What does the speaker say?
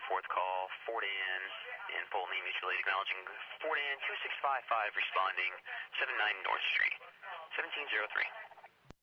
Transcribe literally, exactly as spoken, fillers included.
fourth call, Fort Ann in Polney Mutual Aid, acknowledging Fort Ann two six five five, responding seven nine North Street, seventeen oh three.